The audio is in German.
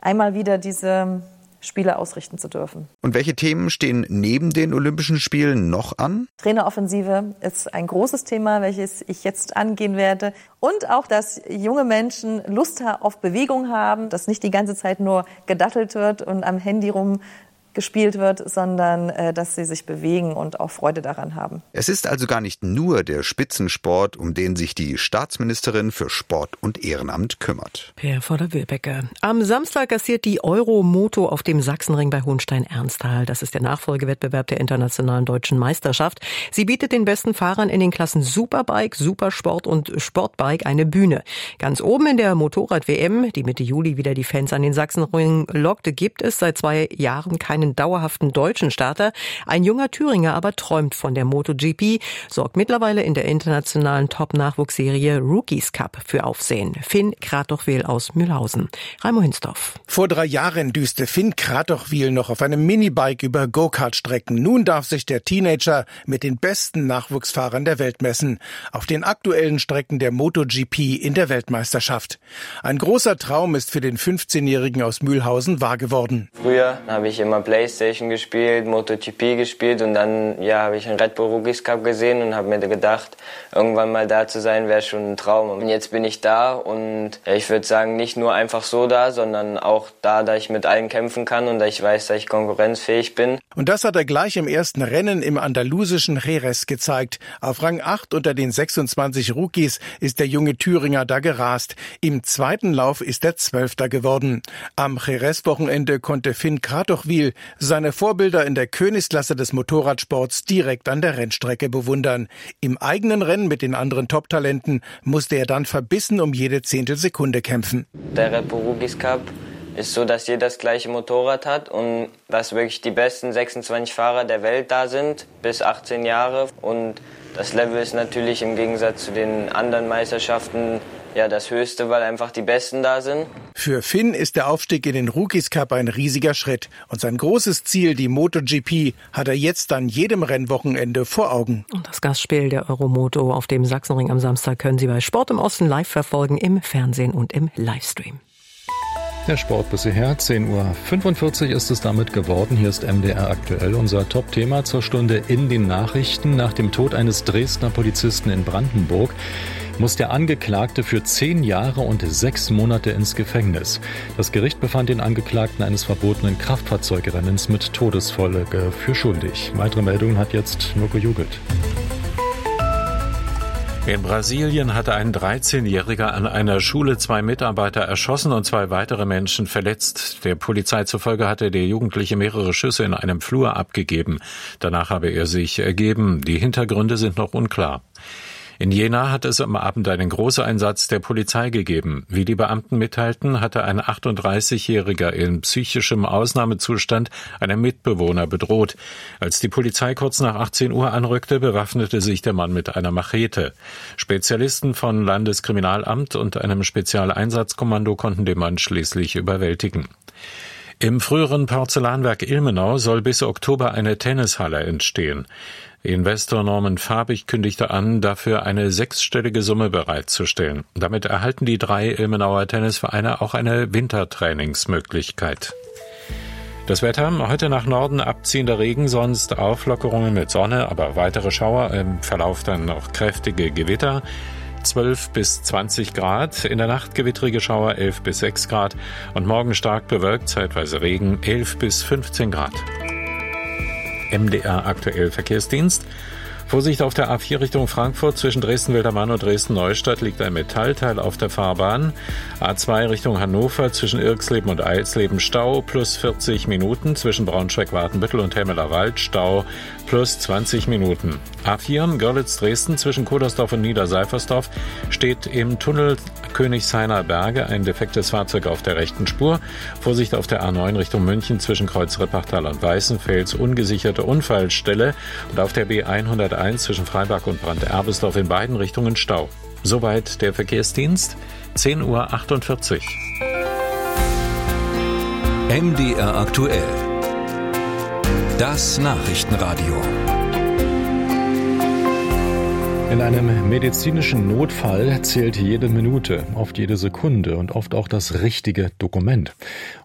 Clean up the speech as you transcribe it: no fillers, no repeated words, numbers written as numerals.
einmal wieder diese Spiele ausrichten zu dürfen. Und welche Themen stehen neben den Olympischen Spielen noch an? Traineroffensive ist ein großes Thema, welches ich jetzt angehen werde. Und auch, dass junge Menschen Lust auf Bewegung haben, dass nicht die ganze Zeit nur gedattelt wird und am Handy rumgespielt wird, sondern dass sie sich bewegen und auch Freude daran haben. Es ist also gar nicht nur der Spitzensport, um den sich die Staatsministerin für Sport und Ehrenamt kümmert. Per Voller-Wilbecke. Am Samstag gastiert die Euromoto auf dem Sachsenring bei Hohenstein-Ernsthal. Das ist der Nachfolgewettbewerb der internationalen deutschen Meisterschaft. Sie bietet den besten Fahrern in den Klassen Superbike, Supersport und Sportbike eine Bühne. Ganz oben in der Motorrad-WM, die Mitte Juli wieder die Fans an den Sachsenring lockte, gibt es seit 2 Jahren keinen dauerhaften deutschen Starter. Ein junger Thüringer aber träumt von der MotoGP, sorgt mittlerweile in der internationalen Top-Nachwuchsserie Rookies Cup für Aufsehen. Finn Kratochwil aus Mühlhausen. Raimo Hinsdorf. Vor 3 Jahren düste Finn Kratochwil noch auf einem Minibike über Go-Kart-Strecken. Nun darf sich der Teenager mit den besten Nachwuchsfahrern der Welt messen. Auf den aktuellen Strecken der MotoGP in der Weltmeisterschaft. Ein großer Traum ist für den 15-Jährigen aus Mühlhausen wahr geworden. Früher habe ich immer Playstation gespielt, MotoGP gespielt und dann habe ich einen Red Bull Rookies Cup gesehen und habe mir gedacht, irgendwann mal da zu sein, wäre schon ein Traum. Und jetzt bin ich da und ich würde sagen, nicht nur einfach so da, sondern auch da ich mit allen kämpfen kann und da ich weiß, dass ich konkurrenzfähig bin. Und das hat er gleich im ersten Rennen im andalusischen Jerez gezeigt. Auf Rang 8 unter den 26 Rookies ist der junge Thüringer da gerast. Im zweiten Lauf ist er 12. geworden. Am Jerez-Wochenende konnte Finn Kratochwil seine Vorbilder in der Königsklasse des Motorradsports direkt an der Rennstrecke bewundern. Im eigenen Rennen mit den anderen Top-Talenten musste er dann verbissen um jede Zehntelsekunde kämpfen. Der Red Bull Rookies Cup ist so, dass jeder das gleiche Motorrad hat und dass wirklich die besten 26 Fahrer der Welt da sind, bis 18 Jahre. Und das Level ist natürlich im Gegensatz zu den anderen Meisterschaften das höchste, weil einfach die Besten da sind. Für Finn ist der Aufstieg in den Rookies Cup ein riesiger Schritt. Und sein großes Ziel, die MotoGP, hat er jetzt an jedem Rennwochenende vor Augen. Und das Gastspiel der Euromoto auf dem Sachsenring am Samstag können Sie bei Sport im Osten live verfolgen, im Fernsehen und im Livestream. Der Sport bis hierher, 10:45 Uhr ist es damit geworden. Hier ist MDR aktuell, unser Top-Thema zur Stunde in den Nachrichten. Nach dem Tod eines Dresdner Polizisten in Brandenburg muss der Angeklagte für 10 Jahre und 6 Monate ins Gefängnis. Das Gericht befand den Angeklagten eines verbotenen Kraftfahrzeugrennens mit Todesfolge für schuldig. Weitere Meldungen hat jetzt Mirko Jugend. In Brasilien hatte ein 13-Jähriger an einer Schule 2 Mitarbeiter erschossen und 2 weitere Menschen verletzt. Der Polizei zufolge hatte der Jugendliche mehrere Schüsse in einem Flur abgegeben. Danach habe er sich ergeben. Die Hintergründe sind noch unklar. In Jena hat es am Abend einen Großeinsatz der Polizei gegeben. Wie die Beamten mitteilten, hatte ein 38-Jähriger in psychischem Ausnahmezustand einen Mitbewohner bedroht. Als die Polizei kurz nach 18 Uhr anrückte, bewaffnete sich der Mann mit einer Machete. Spezialisten von Landeskriminalamt und einem Spezialeinsatzkommando konnten den Mann schließlich überwältigen. Im früheren Porzellanwerk Ilmenau soll bis Oktober eine Tennishalle entstehen. Investor Norman Fabich kündigte an, dafür eine 6-stellige Summe bereitzustellen. Damit erhalten die 3 Ilmenauer Tennisvereine auch eine Wintertrainingsmöglichkeit. Das Wetter, heute nach Norden abziehender Regen, sonst Auflockerungen mit Sonne, aber weitere Schauer, im Verlauf dann noch kräftige Gewitter. 12 bis 20 Grad, in der Nacht gewittrige Schauer 11 bis 6 Grad und morgen stark bewölkt, zeitweise Regen 11 bis 15 Grad. MDR aktuell Verkehrsdienst. Vorsicht auf der A4 Richtung Frankfurt zwischen Dresden-Wildermann und Dresden-Neustadt liegt ein Metallteil auf der Fahrbahn. A2 Richtung Hannover zwischen Irxleben und Eilsleben Stau plus 40 Minuten. Zwischen Braunschweig-Wartenbüttel und Hemmeler-Wald Stau plus 20 Minuten. A4 Görlitz-Dresden zwischen Kodersdorf und Niederseifersdorf steht im Tunnel Königshainer Berge ein defektes Fahrzeug auf der rechten Spur. Vorsicht auf der A9 Richtung München zwischen Kreuz Rippachtal und Weißenfels ungesicherte Unfallstelle und auf der B101 zwischen Freiberg und Brand-Erbesdorf in beiden Richtungen Stau. Soweit der Verkehrsdienst, 10:48 Uhr. MDR aktuell. Das Nachrichtenradio. In einem medizinischen Notfall zählt jede Minute, oft jede Sekunde und oft auch das richtige Dokument.